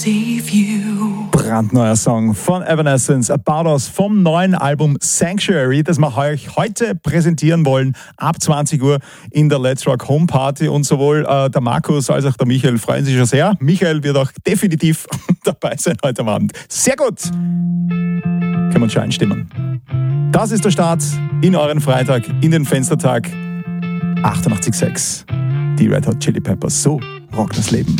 Brandneuer Song von Evanescence, About Us, vom neuen Album Sanctuary, das wir euch heute präsentieren wollen, ab 20 Uhr in der Let's Rock Home Party. Und sowohl der Markus als auch der Michael freuen sich schon sehr. Michael wird auch definitiv dabei sein heute Abend. Sehr gut! Können wir uns schon einstimmen. Das ist der Start in euren Freitag, in den Fenstertag 88.6. Die Red Hot Chili Peppers, so rockt das Leben.